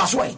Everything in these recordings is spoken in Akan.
Twaswe.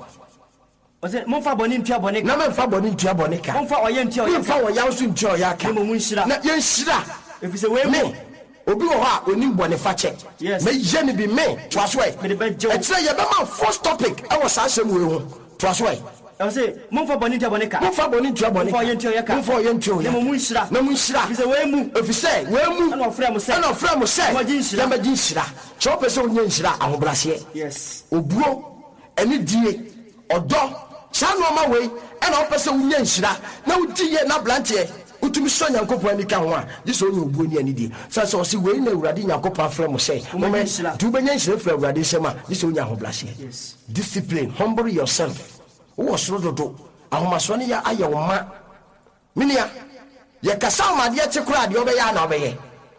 Ose monfa boni ntia boni. Na memfa boni ntia boni ka. Monfa oye ntia oye. Monfa oya nso ntia oya ka. Mo munshira. Na yenshira. Efise we mu. Obi wo ha onim boni fa che. Me ye ne bi me twaswe. Me de be jo. E tire ye be ma first topic e wo sa asem we ho. Twaswe. Ose monfa boni ntia boni ka. Monfa boni ntia boni. Monfa oye ntia oye ka. Monfa oye ntia oye. Mo munshira. Na munshira. Efise we mu. Efise we mu. Ana ofra mo se. Ana ofra mo se. Ma jinshira. Ya ma jinshira. Cho pese onye nshira ahobrase. Yes. Obuo eni die odo chano ma we ena opese unye nshira na udiye na blantie utumi so nyankopon ani ka ho a jiso onye obuo ni ani die so o si we na urade nyankopon afra mo say du benya nshira fra urade sema jiso onye ahobrase. Yes. Discipline, humble yourself. Wo soro dodo ahomaso ne ya aye wo ma minia ye kasa ma de che kura de obeya na obeye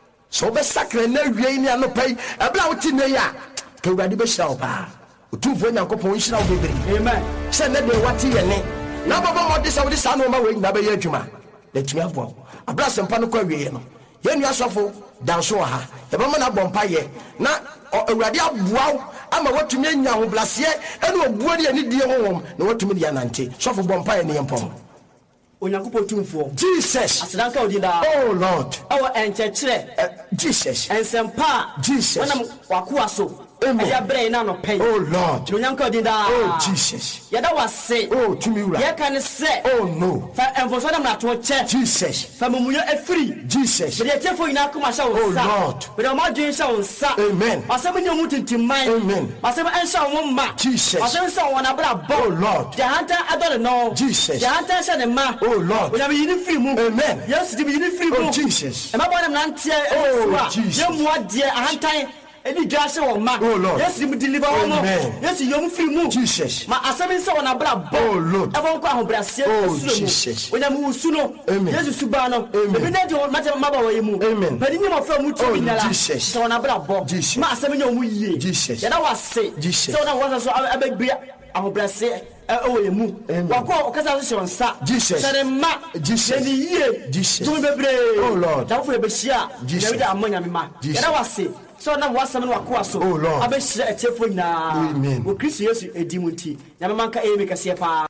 so be sakre na wie ni anopai ebla wuti ne ya ka urade be shira oba utumfo nyankopon shira obebere. Amen. Se ne de wati ye ne na baba mo de saudi sa no ma we na be ye adwuma le tumi abo abla sempa no kwa wie no ye nua sofo danso ha e be mo na bompa ye na urade aboa ama watumi anya ho blase ene obuo ne ani die honhom na watumi de anante sofo bompa ye ne yempom Onyankopon tumfo Jesus. Asadanka odinda. Oh Lord. Awa enchechire. Jesus. Ensempa. Jesus. Wana wakuwa so. Amen. Ya bre na no pen. Oh Lord. Onyanka odinda. Oh Jesus. Ya da wase. Oh tumiura. Ya kan se. Oh no. Fa enfoso na mrato che. Jesus. Fa mumuyo efiri. Jesus. Be de tefo ina kuma sha wo sa. Oh Lord. Be de ma dwen sha wo sa. Amen. Asem nyamu tintimman. Amen. Asem ensha wo ma. Jesus. Asem sha wo na bra bo. Oh Lord. Ja hanta adore no. Jesus. Ja hanta sha ne ma. Oh Lord. Onya be yini free mu. Amen. Yes, di be yini free mu. Oh Jesus. E ma bo na nantie. Oh Jesus. Ye mu adie ahantan. Eni dwase wo ma. Oh Lord. Yes, di deliver wo no. Yes, yom free mu. Jesus. Ma asem sha wo na bra bo. Oh Lord. E bo nko ahobrase. Oh Jesus. Onya mu su no. Amen. Yes, suba no. Amen. E bi na di mate ma ba wo ye mu. Amen. But ni mo fa mu tu nyala. Jesus. So na bra bo. Jesus. Ma asem nya mu yie. Jesus. Ya da wase. Jesus. So na wo so abegbe ahobrase. Emu wako okasa so nsa Jesus. sere ma Jesus. ni yie Jesus. tu bebre. Oh Lord. Da fu ebehia Jesus. ya da amanya mema ya da wase so na wasam no wako aso Oh Lord. abehia etefo nyina. Amen. Wo Kristo Yesu edimunti ya mema nka emi kase pa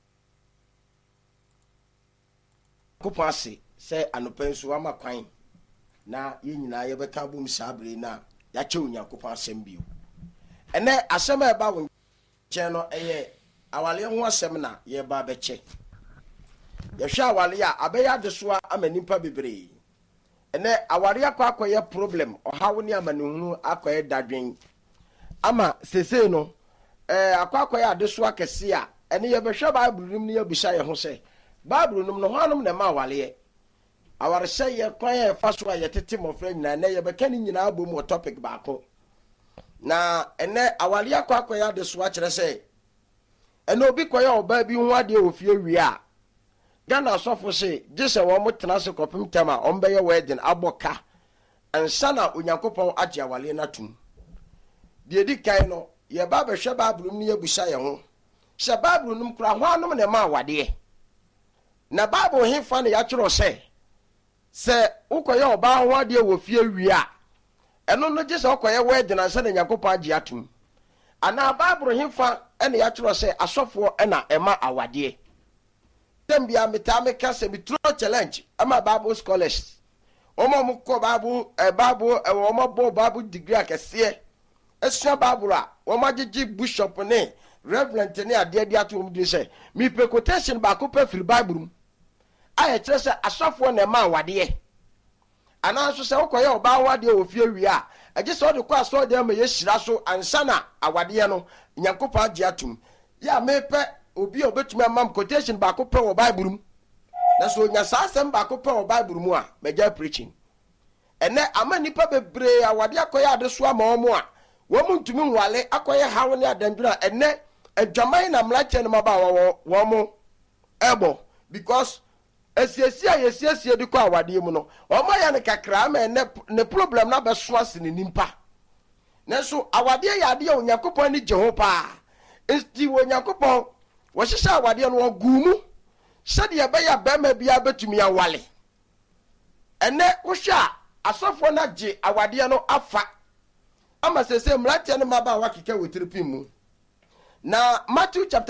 kopo ase se anopenso ama kwan na ye nyina ye beka bom sabre na ya che onyakopo asem bio ene asem e ba wo che no eye awale ho asem na ye ba be che ye hwa awale a abeya deso amanipa bebre ene aware akwakoye problem ohawo ne amanehunu akoye dadwen ama sese no akwakoye adeso akese a ene ye be hwa bible nim ne ye bisa ye ho se Bible num no hanom na ma wale aware sey ye kwan ye faso a ye tete mofra nyina na ye be kan nyina abom o topic baako na ene awale akwakoya de so a kire sey ene obi koya oba bi hu ade ofie wi a Ghana sofo sey gise wo motena se kopim tema ombe ye wedding aboka ansa na onyankopon age awale na tum de di kan no ye ba be hwe Bible num ye busa ye ho se Bible num kura ho anom na ma wade na Bible hefa ne ya kyerɛ se ukoye oba ho ade wo fie wi a eno no gye se ukoye wedding ansa na nyankopon age atum ana Bible hefa ene ya kyerɛ se asofo na ema awade tembia metame kase bitro challenge ama Bible scholars omo mko Bible omo bo Bible degree akese esua Bible a omo agege bishop ne reverend ne ade ato mu se mi pe quotation ba ko pa free Bible aye kyerɛ se asofo na ema awade ana so se ukoye oba awade ofie wi a agye se ode ko aso de ma ye hyira so ansa na awade no nyankopɔn age atum ya mepe obi obetumi amam quotation ba ko pa wo Bible mu na so nya sa asem ba ko pa wo Bible mu a meja preaching ene ama nipa bebre awade akoye adeso ama omo a wo mu ntumi nwale akoye hawo ne adandura ene adwaman na mlache ne maba wo mo ebo because esiesia yesiesie de ko awade mu no omo ya ne kakra ma ne problem na be so ase ne nimpa na so awade ya ade onyankopɔn ni Jehova esti onyankopɔn wo hyehyɛ awade no ogumu sɛde ya be ya bema bia betumi ya wale ene wo hwa asofo na gye awade no afa ama sese mlache ne maba wa keka wetiri pin mu na Matthew chapter